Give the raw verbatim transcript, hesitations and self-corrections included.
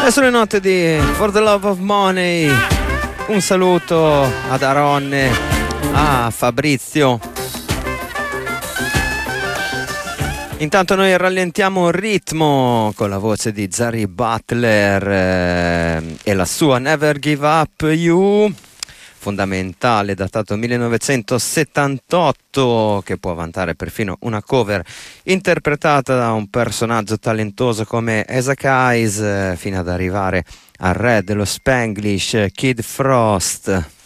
E sulle note di For the Love of Money un saluto ad Aronne, a Fabrizio. Intanto noi rallentiamo il ritmo con la voce di Zari Butler eh, e la sua Never Give Up You, fondamentale, datato millenovecentosettantotto, che può vantare perfino una cover interpretata da un personaggio talentoso come Isaac Hayes, eh, fino ad arrivare al re dello Spanglish, Kid Frost.